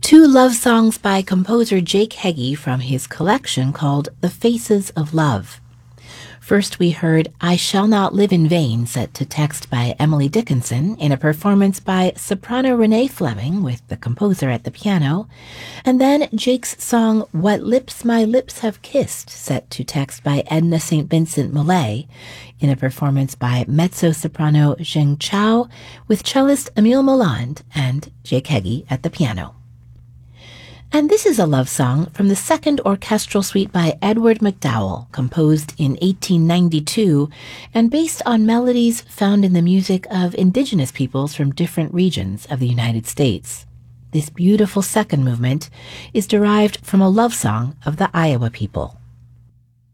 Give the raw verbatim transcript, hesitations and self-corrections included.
two love songs by composer Jake Heggie from his collection called The Faces of Love. First, we heard I Shall Not Live in Vain, set to text by Emily Dickinson in a performance by soprano Renee Fleming with the composer at the piano, and then Jake's song What Lips My Lips Have Kissed, set to text by Edna Saint Vincent Millay in a performance by mezzo-soprano Zheng Chao with cellist Emile Moland and Jake Heggie at the piano. And this is a love song from the second orchestral suite by Edward MacDowell, composed in eighteen ninety-two and based on melodies found in the music of indigenous peoples from different regions of the United States. This beautiful second movement is derived from a love song of the Iowa people.